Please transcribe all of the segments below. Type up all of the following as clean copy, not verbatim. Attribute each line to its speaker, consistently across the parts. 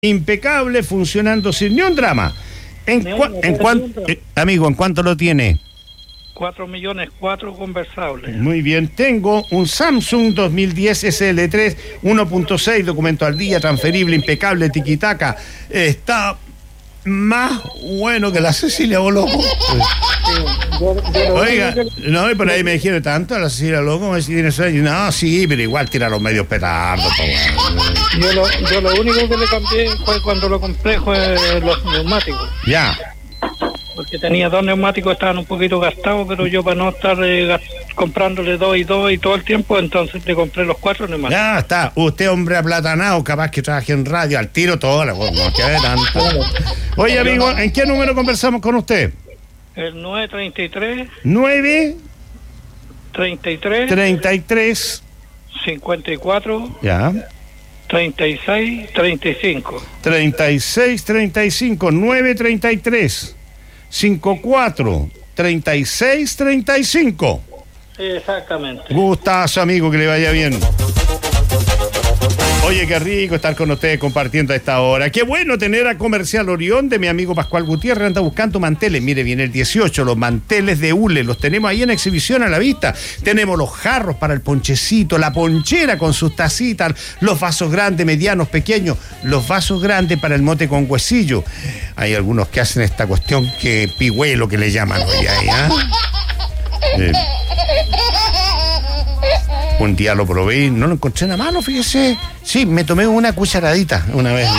Speaker 1: impecable, funcionando sin ni un drama. Amigo, ¿en cuánto lo tiene?
Speaker 2: 4 millones, 4 conversables.
Speaker 1: Muy bien, tengo un Samsung 2010 SL3 1.6, documento al día, transferible, impecable, tiquitaca. Está más bueno que la Cecilia Boloco. Oiga, no, y por ahí me dijeron tanto a la Cecilia Boloco, si tiene sueño. No, sí, pero igual tira los medios petardos.
Speaker 2: Yo lo único que le cambié fue cuando lo compré fue los neumáticos.
Speaker 1: Ya.
Speaker 2: Porque tenía 2 neumáticos, estaban un poquito gastados, pero yo para no estar comprándole 2 y 2 y todo el tiempo, entonces le compré los 4 neumáticos.
Speaker 1: Ya está, usted hombre aplatanado, capaz que trabaje en radio, al tiro todo, no queda tanto. Oye, amigo, ¿en qué número conversamos con usted?
Speaker 2: El 933
Speaker 1: 33
Speaker 2: 54
Speaker 1: ya
Speaker 2: 36 35
Speaker 1: 933 54 36 35.
Speaker 2: Exactamente.
Speaker 1: Gustazo, amigo, que le vaya bien. Oye, qué rico estar con ustedes compartiendo a esta hora. Qué bueno tener a Comercial Orión de mi amigo Pascual Gutiérrez. Anda buscando manteles. Mire, viene el 18, los manteles de hule. Los tenemos ahí en exhibición a la vista. Tenemos los jarros para el ponchecito, la ponchera con sus tacitas, los vasos grandes, medianos, pequeños, los vasos grandes para el mote con huesillo. Hay algunos que hacen esta cuestión que pigüelo que le llaman hoy ahí, Un día lo probé y no lo encontré en la mano, fíjese. Sí, me tomé una cucharadita una vez.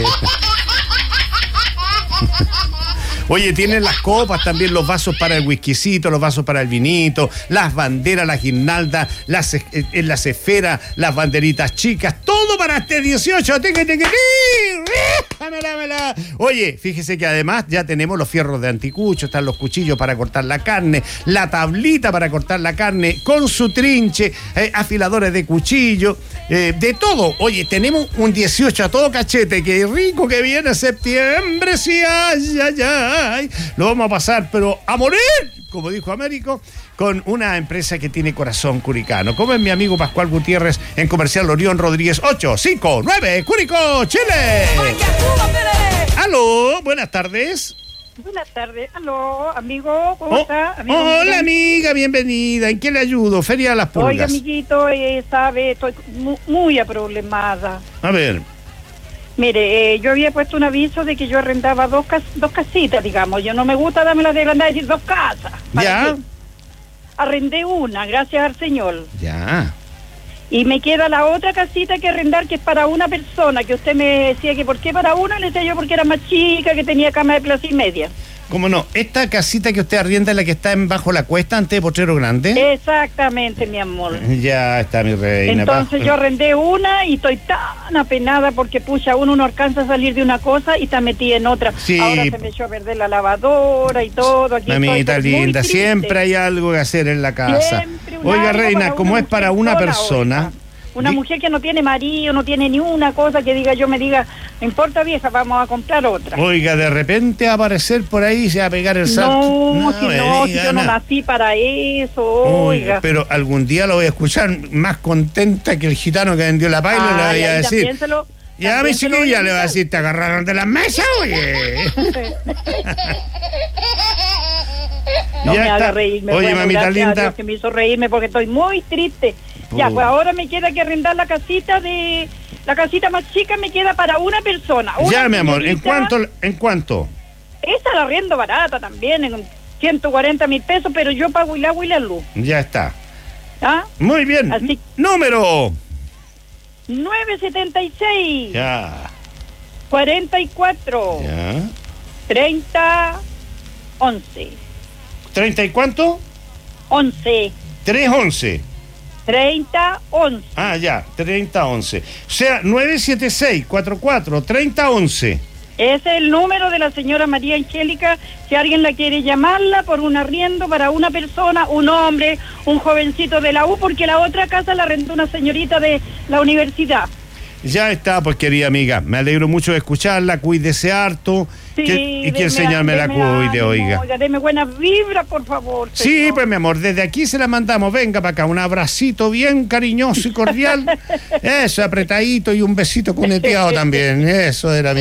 Speaker 1: Oye, tienen las copas, también los vasos para el whiskycito, los vasos para el vinito, las banderas, las guirnaldas, las esferas, las banderitas chicas, todo para este 18. Oye, fíjese que además ya tenemos los fierros de anticucho, están los cuchillos para cortar la carne, la tablita para cortar la carne con su trinche, afiladores de cuchillo, de todo. Oye, tenemos un 18 a todo cachete, qué rico que viene septiembre, sí, ay. Lo vamos a pasar, pero a morir, como dijo Américo, con una empresa que tiene corazón curicano, como es mi amigo Pascual Gutiérrez en Comercial Orión Rodríguez 859, Curicó, Chile. Aló, buenas tardes.
Speaker 3: Buenas tardes, aló, amigo, ¿cómo está? Amigo,
Speaker 1: hola, amiga, bienvenida. ¿En qué le ayudo? Feria de las Pulgas.
Speaker 3: Oiga, amiguito, sabe, estoy muy aproblemada.
Speaker 1: A ver.
Speaker 3: Mire, yo había puesto un aviso de que yo arrendaba dos casitas, digamos. Yo no me gusta darme la de agrandar y decir 2 casas.
Speaker 1: Ya.
Speaker 3: Arrendé una, gracias al Señor.
Speaker 1: Ya.
Speaker 3: Y me queda la otra casita que arrendar, que es para una persona, que usted me decía que ¿por qué para una? Le decía yo porque era más chica, que tenía cama de plaza y media.
Speaker 1: ¿Cómo no? ¿Esta casita que usted arrienda es la que está bajo la cuesta, antes de Potrero Grande?
Speaker 3: Exactamente, mi amor.
Speaker 1: Ya está, mi reina.
Speaker 3: Entonces yo arrendé una y estoy tan apenada porque, pucha, uno no alcanza a salir de una cosa y está metida en otra.
Speaker 1: Sí.
Speaker 3: Ahora se me echó a perder la lavadora y todo. Aquí
Speaker 1: mamita linda, siempre hay algo que hacer en la casa. Oiga, reina, como es para una persona...
Speaker 3: Una mujer que no tiene marido, no tiene ni una cosa que diga, yo me diga, no importa vieja, vamos a comprar otra.
Speaker 1: Oiga, de repente va a aparecer por ahí y se va a pegar el salto.
Speaker 3: Si yo no nací para eso, oiga.
Speaker 1: Pero algún día lo voy a escuchar más contenta que el gitano que vendió la paila, le voy a decir. Ya, mi chiquilla, le va a decir, te agarraron de la mesa, oye.
Speaker 3: No me haga reírme.
Speaker 1: Oye, mamita linda.
Speaker 3: Dios que me hizo reírme porque estoy muy triste. Ya, pues ahora me queda que arrendar la casita más chica, me queda para una persona.
Speaker 1: Ya, mi amor, ¿en cuánto?
Speaker 3: Esa la arriendo barata también, en 140,000 pesos, pero yo pago el agua y la luz.
Speaker 1: Ya está.
Speaker 3: ¿Ah?
Speaker 1: Muy bien.
Speaker 3: Así.
Speaker 1: Número
Speaker 3: 976.
Speaker 1: Ya.
Speaker 3: 44.
Speaker 1: Ya.
Speaker 3: 30 11.
Speaker 1: ¿30 y cuánto?
Speaker 3: 11.
Speaker 1: 311.
Speaker 3: 30 11.
Speaker 1: Ah, ya, 30 11. O sea, 976 44 30 11.
Speaker 3: Ese es el número de la señora María Angélica, si alguien la quiere llamarla por un arriendo para una persona, un hombre, un jovencito de la U, porque la otra casa la rentó una señorita de la universidad.
Speaker 1: Ya está, pues, querida amiga, me alegro mucho de escucharla, cuídese harto,
Speaker 3: sí,
Speaker 1: y que el Señor me la cuide, oiga.
Speaker 3: Deme buenas vibras, por favor.
Speaker 1: Sí,
Speaker 3: señor.
Speaker 1: Pues, mi amor, desde aquí se la mandamos, venga para acá, un abracito bien cariñoso y cordial, eso, apretadito, y un besito cuneteado también, eso era mi...